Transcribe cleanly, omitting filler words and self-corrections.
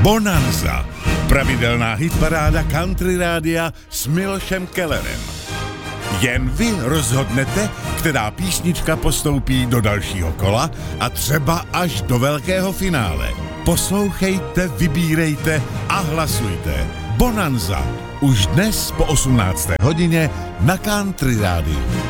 Bonanza. Pravidelná hitparáda country rádia s Milošem Kellerem. Jen vy rozhodnete, která písnička postoupí do dalšího kola a třeba až do velkého finále. Poslouchejte, vybírejte a hlasujte. Bonanza. Už dnes po 18. hodině na Country rádiu.